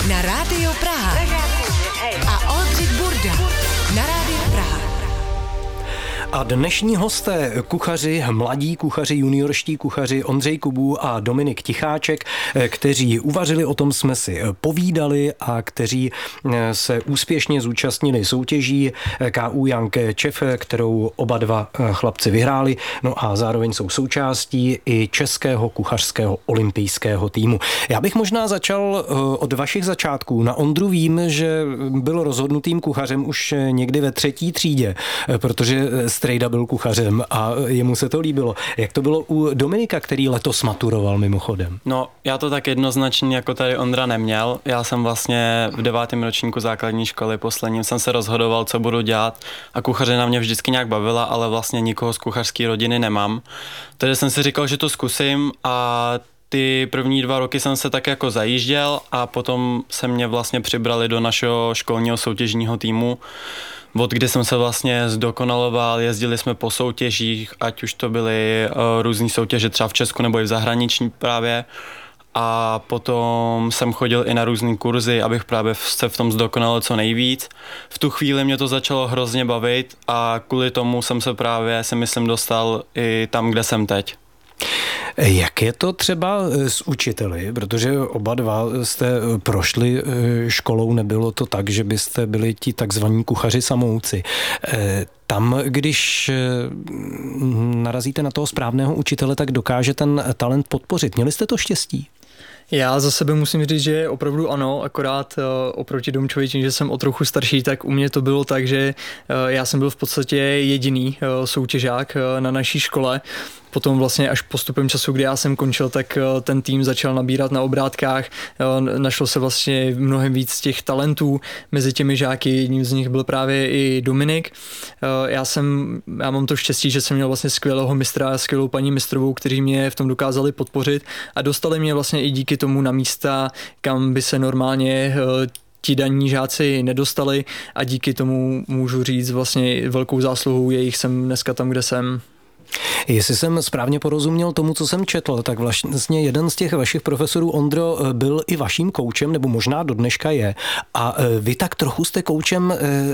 na Rádio Praha a Oldřich Burda na Rádio Praha. A dnešní hosté, kuchaři, mladí kuchaři, juniorští kuchaři Ondřej Kubů a Dominik Ticháček, kteří uvařili, o tom jsme si povídali a kteří se úspěšně zúčastnili soutěží KU Young Chef, kterou oba dva chlapci vyhráli, no a zároveň jsou součástí i českého kuchařského olympijského týmu. Já bych možná začal od vašich začátků. Na Ondru vím, že byl rozhodnutým kuchařem už někdy ve 3. třídě, protože strejda byl kuchařem a jemu se to líbilo. Jak to bylo u Dominika, který letos maturoval mimochodem? No, já to tak jednoznačně jako tady Ondra neměl. Já jsem vlastně v 9. ročníku základní školy posledním jsem se rozhodoval, co budu dělat a kuchařina mě vždycky nějak bavila, ale vlastně nikoho z kuchařské rodiny nemám. Takže jsem si říkal, že to zkusím a ty první 2 roky jsem se tak jako zajížděl a potom se mě vlastně přibrali do našeho školního soutěžního týmu, od kdy jsem se vlastně zdokonaloval, jezdili jsme po soutěžích, ať už to byly různý soutěže třeba v Česku nebo i v zahraničí právě. A potom jsem chodil i na různý kurzy, abych právě se v tom zdokonalil co nejvíc. V tu chvíli mě to začalo hrozně bavit a kvůli tomu jsem se právě, si myslím, dostal i tam, kde jsem teď. Jak je to třeba s učiteli? Protože oba dva jste prošli školou, nebylo to tak, že byste byli ti takzvaní kuchaři samouci. Tam, když narazíte na toho správného učitele, tak dokáže ten talent podpořit. Měli jste to štěstí? Já za sebe musím říct, že opravdu ano, akorát oproti Domčovi, tím, že jsem o trochu starší, tak u mě to bylo tak, že já jsem byl v podstatě jediný soutěžák na naší škole. Potom vlastně až postupem času, kdy já jsem končil, tak ten tým začal nabírat na obrátkách. Našlo se vlastně mnohem víc těch talentů mezi těmi žáky. Jedním z nich byl právě i Dominik. Já mám to štěstí, že jsem měl vlastně skvělého mistra a skvělou paní mistrovou, kteří mě v tom dokázali podpořit a dostali mě vlastně i díky tomu na místa, kam by se normálně ti daní žáci nedostali a díky tomu můžu říct vlastně velkou zásluhou jejich jsem dneska tam, kde jsem. Jestli jsem správně porozuměl tomu, co jsem četl, tak vlastně jeden z těch vašich profesorů, Ondro, byl i vaším koučem, nebo možná do dneška je. A vy tak trochu jste koučem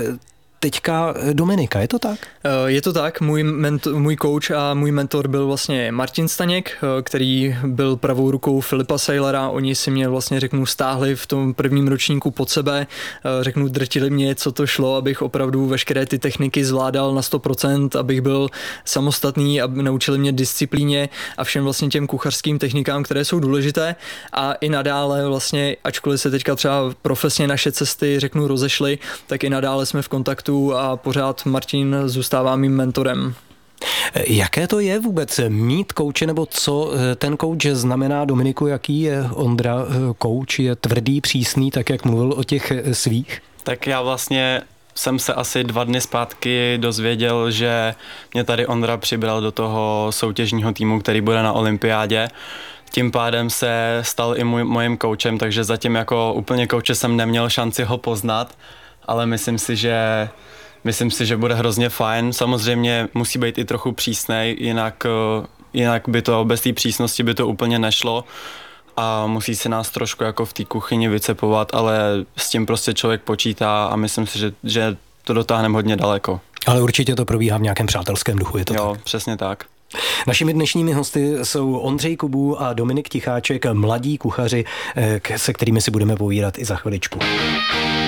teďka Dominika, je to tak? Je to tak, můj kouč a můj mentor byl vlastně Martin Staněk, který byl pravou rukou Filipa Sailora. Oni si mě vlastně, stáhli v tom prvním ročníku pod sebe, drtili mě, co to šlo, abych opravdu veškeré ty techniky zvládal na 100%, abych byl samostatný a naučili mě disciplíně a všem vlastně těm kuchařským technikám, které jsou důležité a i nadále vlastně, ačkoliv se teďka třeba profesně naše cesty, rozešly, tak i nadále jsme v kontaktu a pořád Martin zůstává mým mentorem. Jaké to je vůbec mít kouče, nebo co ten kouč znamená? Dominiku, jaký je Ondra kouč? Je tvrdý, přísný, tak jak mluvil o těch svých? Tak já vlastně jsem se asi 2 dny zpátky dozvěděl, že mě tady Ondra přibral do toho soutěžního týmu, který bude na olympiádě. Tím pádem se stal i mojím koučem, takže zatím jako úplně kouče jsem neměl šanci ho poznat, ale myslím si, že bude hrozně fajn. Samozřejmě musí být i trochu přísnej, jinak by to bez té přísnosti by to úplně nešlo a musí se nás trošku jako v té kuchyni vycepovat, ale s tím prostě člověk počítá a myslím si, že to dotáhneme hodně daleko. Ale určitě to probíhá v nějakém přátelském duchu, je to jo, tak? Přesně tak. Našimi dnešními hosty jsou Ondřej Kubů a Dominik Ticháček, mladí kuchaři, se kterými si budeme povídat i za chviličku.